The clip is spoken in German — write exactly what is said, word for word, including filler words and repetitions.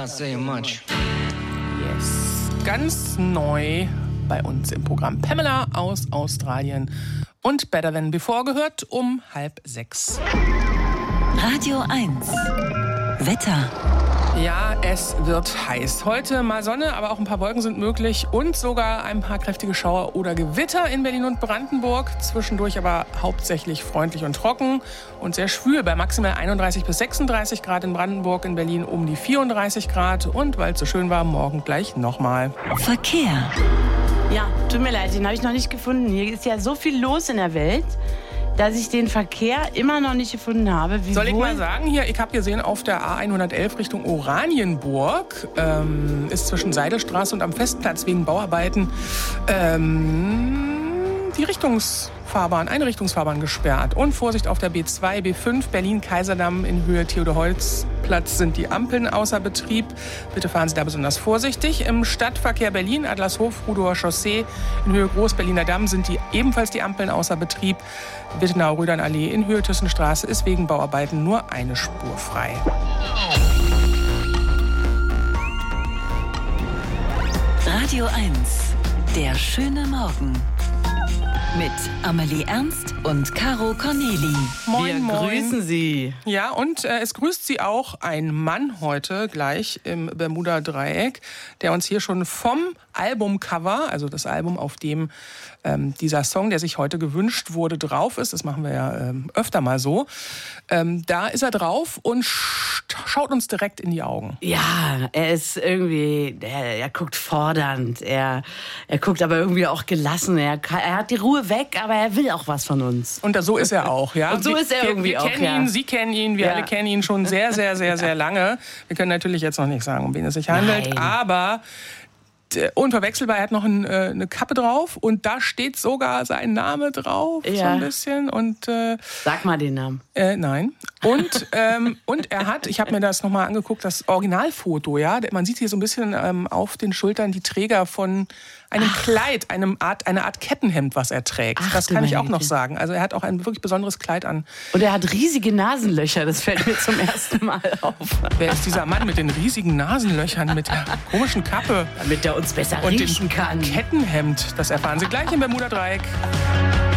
Can't say much. Yes. Ganz neu bei uns im Programm. Pamela aus Australien und Better Than Before gehört um halb sechs. Radio eins. Wetter. Ja, es wird heiß. Heute mal Sonne, aber auch ein paar Wolken sind möglich und sogar ein paar kräftige Schauer oder Gewitter in Berlin und Brandenburg. Zwischendurch aber hauptsächlich freundlich und trocken und sehr schwül bei maximal einunddreißig bis sechsunddreißig Grad in Brandenburg, in Berlin um die vierunddreißig Grad und weil es so schön war, morgen gleich nochmal. Verkehr. Ja, tut mir leid, den habe ich noch nicht gefunden. Hier ist ja so viel los in der Welt, dass ich den Verkehr immer noch nicht gefunden habe. Wie Soll ich wohl? mal sagen, hier, ich habe gesehen, auf der A hundertelf Richtung Oranienburg ähm, ist zwischen Seidelstraße und am Festplatz wegen Bauarbeiten ähm, die Richtungsfahrbahn, eine Richtungsfahrbahn gesperrt. Und Vorsicht auf der B zwei, B fünf, Berlin-Kaiserdamm in Höhe Theodor-Holz-Platz sind die Ampeln außer Betrieb. Bitte fahren Sie da besonders vorsichtig. Im Stadtverkehr Berlin, Adlershof, Rudower Chaussee in Höhe Groß-Berliner Damm sind die ebenfalls die Ampeln außer Betrieb. Wittenau-Rödern-Allee in Höhe Thyssenstraße ist wegen Bauarbeiten nur eine Spur frei. Radio eins. Der schöne Morgen. Mit Amelie Ernst und Caro Corneli. Moin, Wir moin. grüßen Sie. Ja, und äh, es grüßt Sie auch ein Mann heute gleich im Bermuda-Dreieck, der uns hier schon vom Albumcover, also das Album, auf dem ähm, dieser Song, der sich heute gewünscht wurde, drauf ist, das machen wir ja ähm, öfter mal so, ähm, da ist er drauf und sch- schaut uns direkt in die Augen. Ja, er ist irgendwie, er, er guckt fordernd, er, er guckt aber irgendwie auch gelassen. Er, er hat die Ruhe weg, aber er will auch was von uns. Und da, so ist er auch, ja. Und so wir, ist er wir, irgendwie wir auch, kennen ja. ihn, Sie kennen ihn, wir Ja. alle kennen ihn schon sehr, sehr, sehr, sehr lange. Wir können natürlich jetzt noch nicht sagen, um wen es sich handelt, Nein. aber unverwechselbar, er hat noch ein, äh, eine Kappe drauf und da steht sogar sein Name drauf, Ja. so ein bisschen. Und äh, Sag mal den Namen. äh, nein. Und, ähm, und er hat, ich habe mir das nochmal angeguckt, das Originalfoto, ja. Man sieht hier so ein bisschen ähm, auf den Schultern die Träger von einem Ach. Kleid, einem Art, eine Art Kettenhemd, was er trägt. Ach, das du kann ich meine auch noch Güte. sagen. Also er hat auch ein wirklich besonderes Kleid an. Und er hat riesige Nasenlöcher, das fällt mir zum ersten Mal auf. Wer ist dieser Mann mit den riesigen Nasenlöchern, mit der komischen Kappe Damit er uns besser und riechen dem kann. Kettenhemd? Das erfahren Sie gleich im Bermuda-Dreieck.